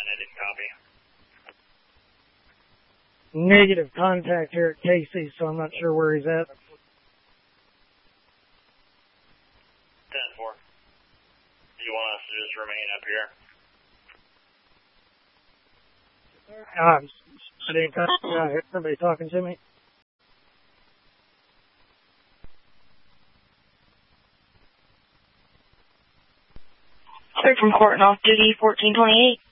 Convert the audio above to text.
didn't copy. Negative contact here at Casey, so I'm not sure where he's at. 10-4. Do you want us to just remain up here? I didn't hear somebody talking to me. Cleared from court and off duty, 1428.